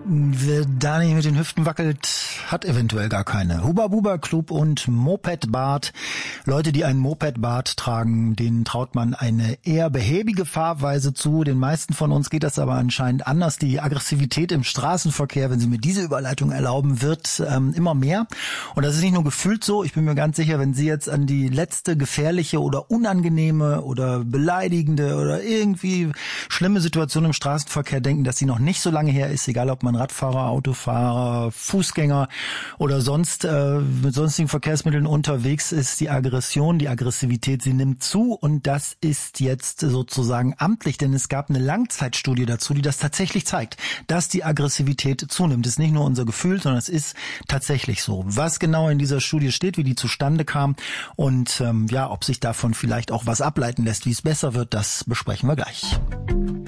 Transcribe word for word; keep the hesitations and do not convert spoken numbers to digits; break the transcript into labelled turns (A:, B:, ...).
A: Wer da nicht mit den Hüften wackelt, hat eventuell gar keine. Huba Buba Club und Mopedbart. Leute, die einen Mopedbart tragen, denen traut man eine eher behäbige Fahrweise zu. Den meisten von uns geht das aber anscheinend anders. Die Aggressivität im Straßenverkehr, wenn Sie mir diese Überleitung erlauben, wird ähm, immer mehr. Und das ist nicht nur gefühlt so. Ich bin mir ganz sicher, wenn Sie jetzt an die letzte gefährliche oder unangenehme oder beleidigende oder irgendwie schlimme Situation im Straßenverkehr denken, dass sie noch nicht so lange her ist, egal ob man Radfahrer, Autofahrer, Fußgänger oder sonst äh, mit sonstigen Verkehrsmitteln unterwegs ist, die Aggression, die Aggressivität, sie nimmt zu und das ist jetzt sozusagen amtlich, denn es gab eine Langzeitstudie dazu, die das tatsächlich zeigt, dass die Aggressivität zunimmt. Das ist nicht nur unser Gefühl, sondern es ist tatsächlich so. Was genau in dieser Studie steht, wie die zustande kam und ähm, ja, ob sich davon vielleicht auch was ableiten lässt, wie es besser wird, das besprechen wir gleich.